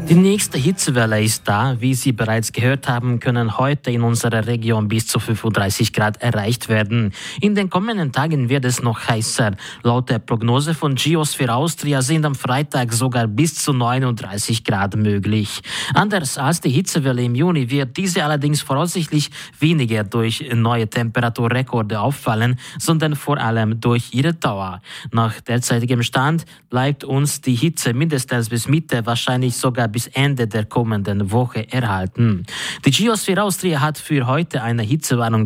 Die nächste Hitzewelle ist da. Wie Sie bereits gehört haben, können heute in unserer Region bis zu 35 Grad erreicht werden. In den kommenden Tagen wird es noch heißer. Laut der Prognose von Geosphere Austria sind am Freitag sogar bis zu 39 Grad möglich. Anders als die Hitzewelle im Juni wird diese allerdings voraussichtlich weniger durch neue Temperaturrekorde auffallen, sondern vor allem durch ihre Dauer. Nach derzeitigem Stand bleibt uns die Hitze mindestens bis Mitte, wahrscheinlich sogar bis Ende der kommenden Woche erhalten. Die Geosphere Austria hat für heute eine Hitzewarnung